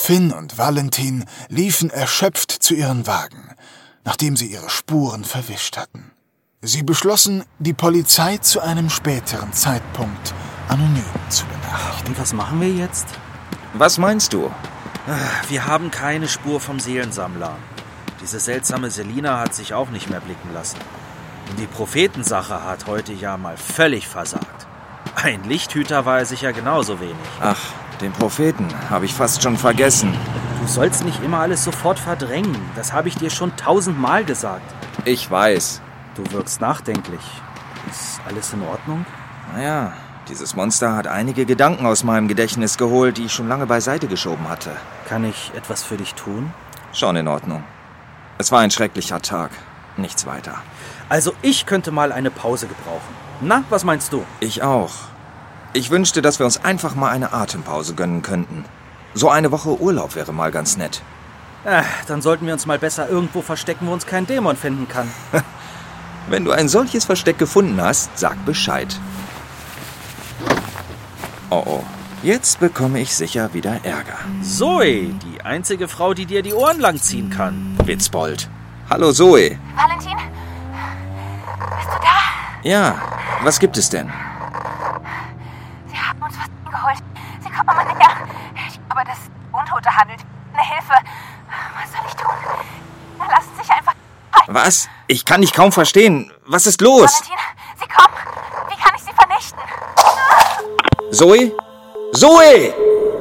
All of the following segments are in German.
Finn und Valentin liefen erschöpft zu ihren Wagen, nachdem sie ihre Spuren verwischt hatten. Sie beschlossen, die Polizei zu einem späteren Zeitpunkt anonym zu benachrichtigen. Und was machen wir jetzt? Was meinst du? Wir haben keine Spur vom Seelensammler. Diese seltsame Selina hat sich auch nicht mehr blicken lassen. Und die Prophetensache hat heute ja mal völlig versagt. Ein Lichthüter war er sicher genauso wenig. Ach, den Propheten habe ich fast schon vergessen. Du sollst nicht immer alles sofort verdrängen. Das habe ich dir schon 1000-mal gesagt. Ich weiß. Du wirkst nachdenklich. Ist alles in Ordnung? Naja, dieses Monster hat einige Gedanken aus meinem Gedächtnis geholt, die ich schon lange beiseite geschoben hatte. Kann ich etwas für dich tun? Schon in Ordnung. Es war ein schrecklicher Tag. Nichts weiter. Also ich könnte mal eine Pause gebrauchen. Na, was meinst du? Ich auch. Ich wünschte, dass wir uns einfach mal eine Atempause gönnen könnten. So eine Woche Urlaub wäre mal ganz nett. Dann sollten wir uns mal besser irgendwo verstecken, wo uns kein Dämon finden kann. Wenn du ein solches Versteck gefunden hast, sag Bescheid. Oh, jetzt bekomme ich sicher wieder Ärger. Zoe, die einzige Frau, die dir die Ohren langziehen kann. Witzbold. Hallo Zoe. Valentin? Bist du da? Ja, was gibt es denn? Sie haben uns was geholt. Sie kommen mal näher. Ich glaube, dass Untote handelt. Eine Hilfe. Was soll ich tun? Na, lassen Sie sich einfach... Was? Ich kann dich kaum verstehen. Was ist los? Valentin, Sie kommen. Wie kann ich Sie vernichten? Zoe? Zoe!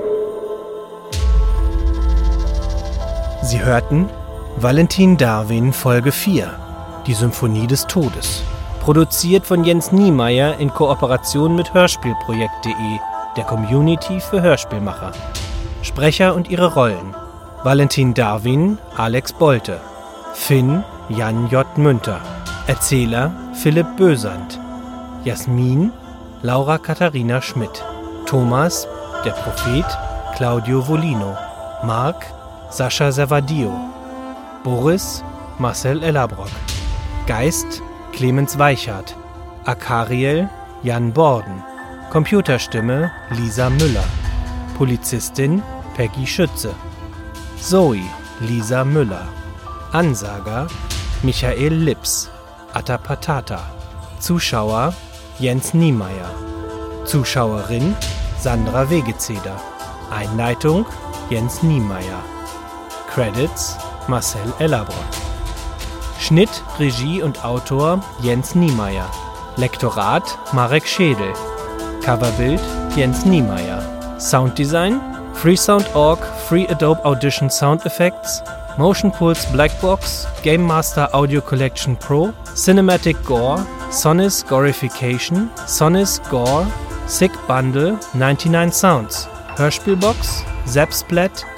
Sie hörten Valentin Darwin Folge 4, die Symphonie des Todes. Produziert von Jens Niemeyer in Kooperation mit Hörspielprojekt.de, der Community für Hörspielmacher. Sprecher und ihre Rollen: Valentin Darwin, Alex Bolte. Finn, Jan J. Münter. Erzähler, Philipp Bösand. Jasmin, Laura Katharina Schmidt. Thomas, der Prophet, Claudio Volino. Marc, Sascha Servadio. Boris, Marcel Ellerbrock. Geist, Clemens Weichert. Akariel, Jan Borden. Computerstimme, Lisa Müller. Polizistin, Peggy Schütze. Zoe, Lisa Müller. Ansager, Michael Lips. Atapatata. Zuschauer, Jens Niemeyer. Zuschauerin, Sandra Wegezeder. Einleitung, Jens Niemeyer. Credits, Marcel Ellerbrock. Schnitt, Regie und Autor, Jens Niemeyer. Lektorat, Marek Schädel. Coverbild, Jens Niemeyer. Sounddesign, Freesound.org, Free Adobe Audition Sound Effects, Motion Pulse Blackbox, Game Master Audio Collection Pro, Cinematic Gore, Sonis Gorification, Sonis Gore, Sick Bundle, 99 Sounds, Hörspielbox, Zapsplat,